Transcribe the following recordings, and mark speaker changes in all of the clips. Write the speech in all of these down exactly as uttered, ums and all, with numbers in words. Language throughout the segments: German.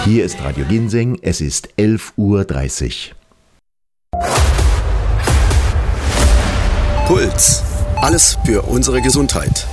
Speaker 1: Hier ist Radio Ginseng, es ist elf Uhr dreißig.
Speaker 2: Puls. Alles für unsere Gesundheit.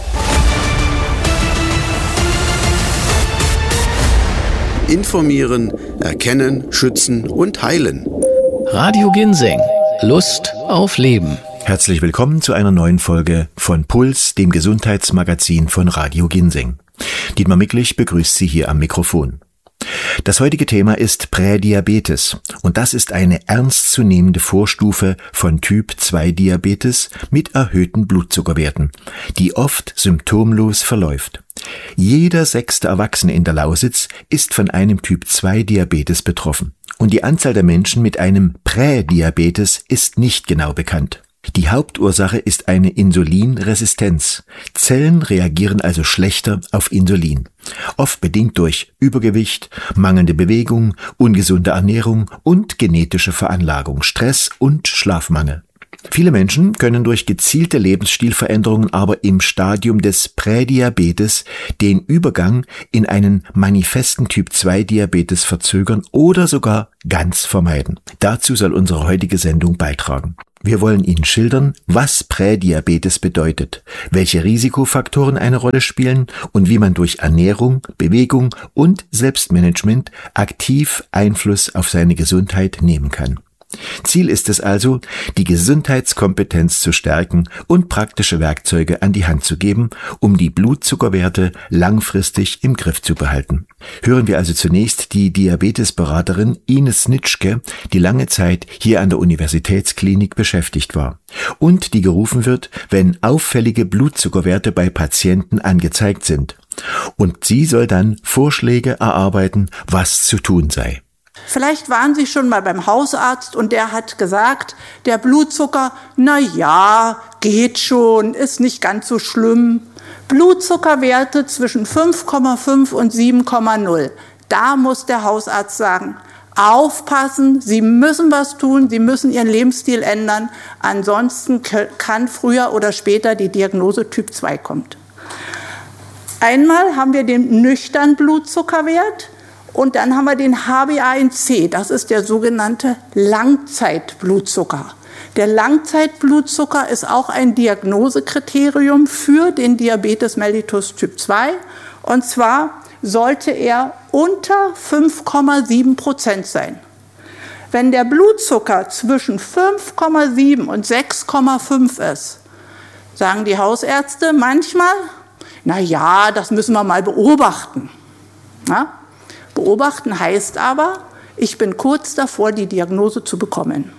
Speaker 2: Informieren, erkennen, schützen und heilen.
Speaker 3: Radio Ginseng. Lust auf Leben.
Speaker 1: Herzlich willkommen zu einer neuen Folge von Puls, dem Gesundheitsmagazin von Radio Ginseng. Dietmar Micklich begrüßt Sie hier am Mikrofon. Das heutige Thema ist Prädiabetes und das ist eine ernstzunehmende Vorstufe von Typ zwei Diabetes mit erhöhten Blutzuckerwerten, die oft symptomlos verläuft. Jeder sechste Erwachsene in der Lausitz ist von einem Typ zwei Diabetes betroffen und die Anzahl der Menschen mit einem Prädiabetes ist nicht genau bekannt. Die Hauptursache ist eine Insulinresistenz. Zellen reagieren also schlechter auf Insulin, oft bedingt durch Übergewicht, mangelnde Bewegung, ungesunde Ernährung und genetische Veranlagung, Stress und Schlafmangel. Viele Menschen können durch gezielte Lebensstilveränderungen aber im Stadium des Prädiabetes den Übergang in einen manifesten Typ zwei Diabetes verzögern oder sogar ganz vermeiden. Dazu soll unsere heutige Sendung beitragen. Wir wollen Ihnen schildern, was Prädiabetes bedeutet, welche Risikofaktoren eine Rolle spielen und wie man durch Ernährung, Bewegung und Selbstmanagement aktiv Einfluss auf seine Gesundheit nehmen kann. Ziel ist es also, die Gesundheitskompetenz zu stärken und praktische Werkzeuge an die Hand zu geben, um die Blutzuckerwerte langfristig im Griff zu behalten. Hören wir also zunächst die Diabetesberaterin Ines Nitschke, die lange Zeit hier an der Universitätsklinik beschäftigt war und die gerufen wird, wenn auffällige Blutzuckerwerte bei Patienten angezeigt sind. Und sie soll dann Vorschläge erarbeiten, was zu tun sei.
Speaker 4: Vielleicht waren Sie schon mal beim Hausarzt und der hat gesagt, der Blutzucker, na ja, geht schon, ist nicht ganz so schlimm. Blutzuckerwerte zwischen fünf Komma fünf und sieben Komma null. Da muss der Hausarzt sagen, aufpassen, Sie müssen was tun, Sie müssen Ihren Lebensstil ändern, ansonsten kann früher oder später die Diagnose Typ zwei kommen. Einmal haben wir den nüchternen Blutzuckerwert. Und dann haben wir den H b A eins C, das ist der sogenannte Langzeitblutzucker. Der Langzeitblutzucker ist auch ein Diagnosekriterium für den Diabetes mellitus Typ zwei. Und zwar sollte er unter fünf Komma sieben Prozent sein. Wenn der Blutzucker zwischen fünf Komma sieben und sechs Komma fünf ist, sagen die Hausärzte manchmal, na ja, das müssen wir mal beobachten. Na? Beobachten heißt aber, ich bin kurz davor, die Diagnose zu bekommen.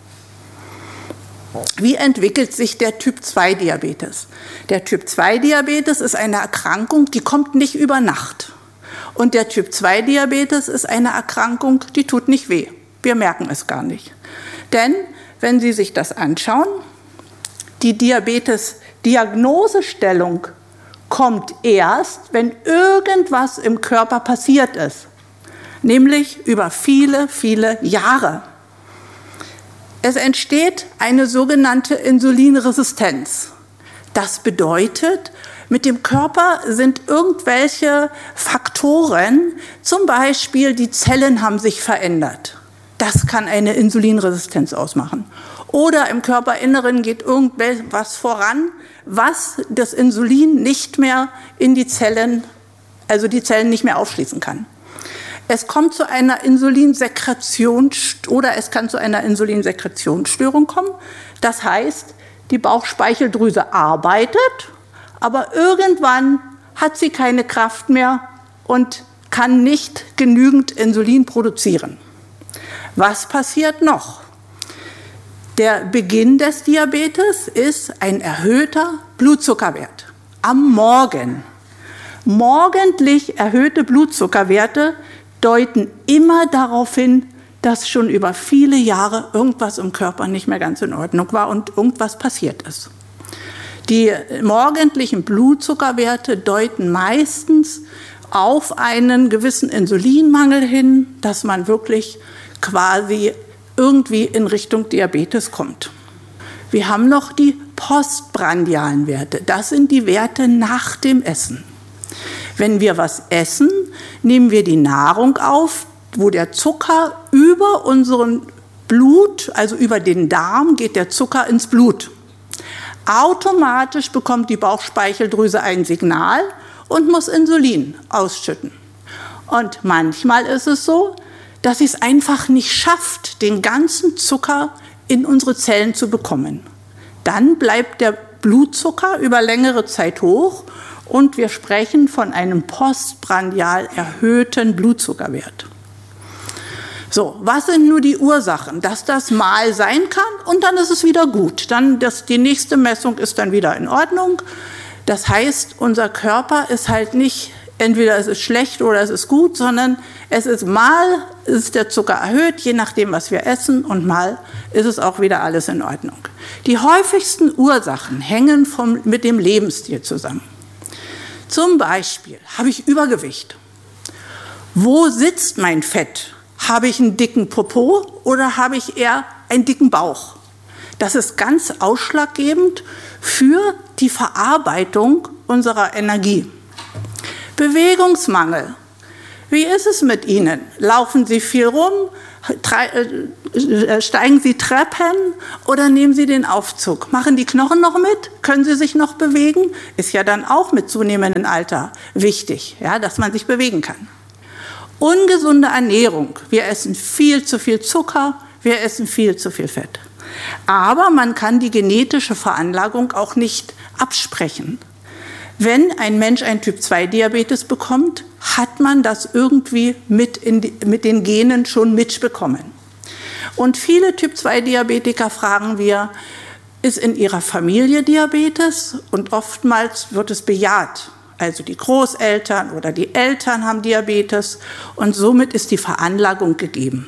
Speaker 4: Wie entwickelt sich der Typ zwei Diabetes? Der Typ zwei Diabetes ist eine Erkrankung, die kommt nicht über Nacht. Und der Typ zwei Diabetes ist eine Erkrankung, die tut nicht weh. Wir merken es gar nicht. Denn wenn Sie sich das anschauen, die Diabetes-Diagnosestellung kommt erst, wenn irgendwas im Körper passiert ist, nämlich über viele, viele Jahre. Es entsteht eine sogenannte Insulinresistenz. Das bedeutet, mit dem Körper sind irgendwelche Faktoren, zum Beispiel die Zellen haben sich verändert. Das kann eine Insulinresistenz ausmachen. Oder im Körperinneren geht irgendwas voran, was das Insulin nicht mehr in die Zellen, also die Zellen nicht mehr aufschließen kann. Es kommt zu einer Insulinsekretion oder es kann zu einer Insulinsekretionsstörung kommen. Das heißt, die Bauchspeicheldrüse arbeitet, aber irgendwann hat sie keine Kraft mehr und kann nicht genügend Insulin produzieren. Was passiert noch? Der Beginn des Diabetes ist ein erhöhter Blutzuckerwert am Morgen. Morgendlich erhöhte Blutzuckerwerte deuten immer darauf hin, dass schon über viele Jahre irgendwas im Körper nicht mehr ganz in Ordnung war und irgendwas passiert ist. Die morgendlichen Blutzuckerwerte deuten meistens auf einen gewissen Insulinmangel hin, dass man wirklich quasi irgendwie in Richtung Diabetes kommt. Wir haben noch die postprandialen Werte. Das sind die Werte nach dem Essen. Wenn wir was essen, nehmen wir die Nahrung auf, wo der Zucker über unseren Blut, also über den Darm, geht der Zucker ins Blut. Automatisch bekommt die Bauchspeicheldrüse ein Signal und muss Insulin ausschütten. Und manchmal ist es so, dass sie es einfach nicht schafft, den ganzen Zucker in unsere Zellen zu bekommen. Dann bleibt der Blutzucker über längere Zeit hoch und wir sprechen von einem postprandial erhöhten Blutzuckerwert. So, was sind nur die Ursachen? Dass das mal sein kann und dann ist es wieder gut. Dann das, die nächste Messung ist dann wieder in Ordnung. Das heißt, unser Körper ist halt nicht, entweder es ist schlecht oder es ist gut, sondern es ist mal ist der Zucker erhöht, je nachdem, was wir essen, und mal ist es auch wieder alles in Ordnung. Die häufigsten Ursachen hängen vom, mit dem Lebensstil zusammen. Zum Beispiel habe ich Übergewicht. Wo sitzt mein Fett? Habe ich einen dicken Popo oder habe ich eher einen dicken Bauch? Das ist ganz ausschlaggebend für die Verarbeitung unserer Energie. Bewegungsmangel. Wie ist es mit Ihnen? Laufen Sie viel rum? Steigen Sie Treppen oder nehmen Sie den Aufzug? Machen die Knochen noch mit? Können Sie sich noch bewegen? Ist ja dann auch mit zunehmendem Alter wichtig, ja, dass man sich bewegen kann. Ungesunde Ernährung. Wir essen viel zu viel Zucker, wir essen viel zu viel Fett. Aber man kann die genetische Veranlagung auch nicht absprechen. Wenn ein Mensch einen Typ zwei Diabetes bekommt, hat man das irgendwie mit, in die, mit den Genen schon mitbekommen. Und viele Typ zwei Diabetiker fragen wir, ist in ihrer Familie Diabetes? Und oftmals wird es bejaht. Also die Großeltern oder die Eltern haben Diabetes und somit ist die Veranlagung gegeben.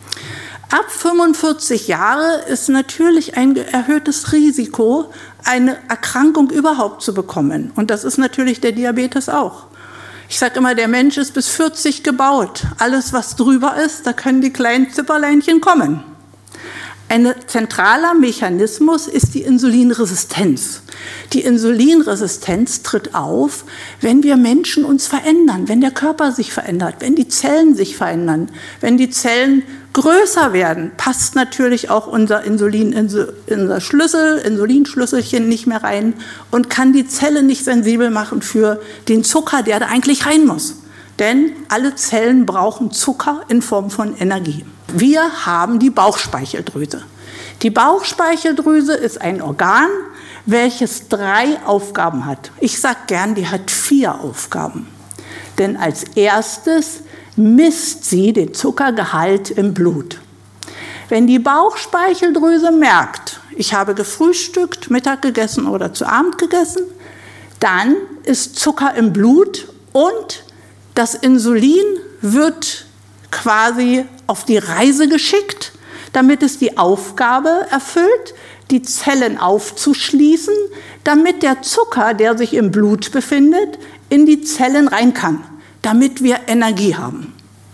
Speaker 4: Ab fünfundvierzig Jahre ist natürlich ein erhöhtes Risiko, eine Erkrankung überhaupt zu bekommen. Und das ist natürlich der Diabetes auch. Ich sage immer, der Mensch ist bis vierzig gebaut. Alles, was drüber ist, da können die kleinen Zipperleinchen kommen. Ein zentraler Mechanismus ist die Insulinresistenz. Die Insulinresistenz tritt auf, wenn wir Menschen uns verändern, wenn der Körper sich verändert, wenn die Zellen sich verändern, wenn die Zellen größer werden, passt natürlich auch unser Insulin, unser Schlüssel, Insulinschlüsselchen nicht mehr rein und kann die Zelle nicht sensibel machen für den Zucker, der da eigentlich rein muss. Denn alle Zellen brauchen Zucker in Form von Energie. Wir haben die Bauchspeicheldrüse. Die Bauchspeicheldrüse ist ein Organ, welches drei Aufgaben hat. Ich sage gern, die hat vier Aufgaben. Denn als erstes misst sie den Zuckergehalt im Blut. Wenn die Bauchspeicheldrüse merkt, ich habe gefrühstückt, Mittag gegessen oder zu Abend gegessen, dann ist Zucker im Blut und das Insulin wird quasi auf die Reise geschickt, damit es die Aufgabe erfüllt, die Zellen aufzuschließen, damit der Zucker, der sich im Blut befindet, in die Zellen rein kann, damit wir Energie haben.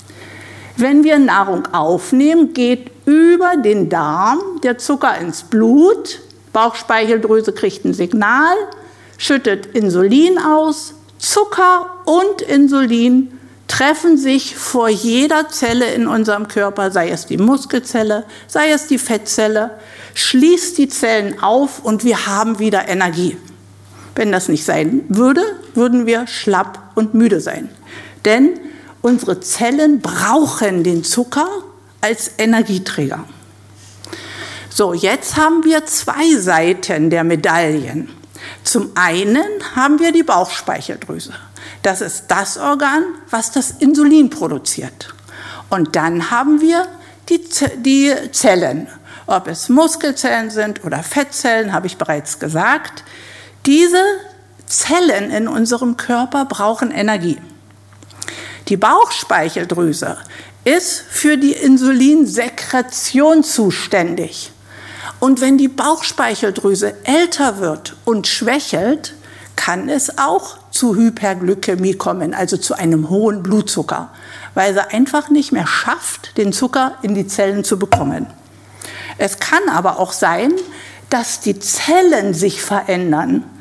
Speaker 4: Wenn wir Nahrung aufnehmen, geht über den Darm der Zucker ins Blut, Bauchspeicheldrüse kriegt ein Signal, schüttet Insulin aus, Zucker und Insulin treffen sich vor jeder Zelle in unserem Körper, sei es die Muskelzelle, sei es die Fettzelle, schließt die Zellen auf und wir haben wieder Energie. Wenn das nicht sein würde, würden wir schlapp und müde sein. Denn unsere Zellen brauchen den Zucker als Energieträger. So, jetzt haben wir zwei Seiten der Medaillen. Zum einen haben wir die Bauchspeicheldrüse. Das ist das Organ, was das Insulin produziert. Und dann haben wir die, die Zellen. Ob es Muskelzellen sind oder Fettzellen, habe ich bereits gesagt. Diese Zellen in unserem Körper brauchen Energie. Die Bauchspeicheldrüse ist für die Insulinsekretion zuständig. Und wenn die Bauchspeicheldrüse älter wird und schwächelt, kann es auch zu Hyperglykämie kommen, also zu einem hohen Blutzucker, weil sie einfach nicht mehr schafft, den Zucker in die Zellen zu bekommen. Es kann aber auch sein, dass die Zellen sich verändern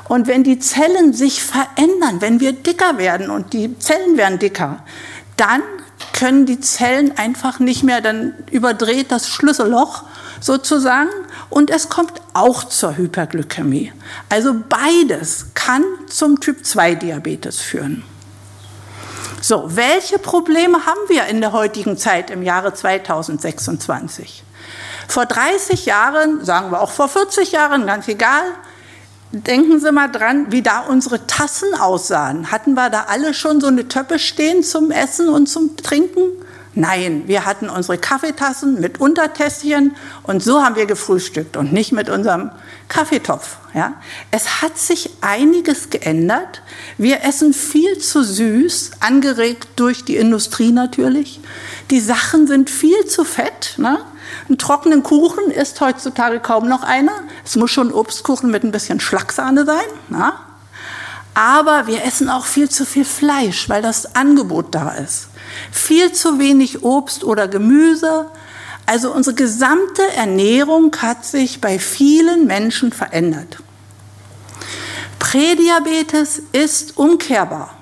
Speaker 4: Und wenn die Zellen sich verändern, wenn wir dicker werden und die Zellen werden dicker, dann können die Zellen einfach nicht mehr, dann überdreht das Schlüsselloch sozusagen und es kommt auch zur Hyperglykämie. Also beides kann zum Typ zwei Diabetes führen. So, welche Probleme haben wir in der heutigen Zeit im Jahre zweitausendsechsundzwanzig? Vor dreißig Jahren, sagen wir auch vor vierzig Jahren, ganz egal, denken Sie mal dran, wie da unsere Tassen aussahen. Hatten wir da alle schon so eine Töpfe stehen zum Essen und zum Trinken? Nein, wir hatten unsere Kaffeetassen mit Untertässchen und so haben wir gefrühstückt und nicht mit unserem Kaffeetopf. Ja? Es hat sich einiges geändert. Wir essen viel zu süß, angeregt durch die Industrie natürlich. Die Sachen sind viel zu fett. Ne? Einen trockenen Kuchen isst heutzutage kaum noch einer. Es muss schon Obstkuchen mit ein bisschen Schlagsahne sein. Ne? Aber wir essen auch viel zu viel Fleisch, weil das Angebot da ist. Viel zu wenig Obst oder Gemüse. Also unsere gesamte Ernährung hat sich bei vielen Menschen verändert. Prädiabetes ist umkehrbar.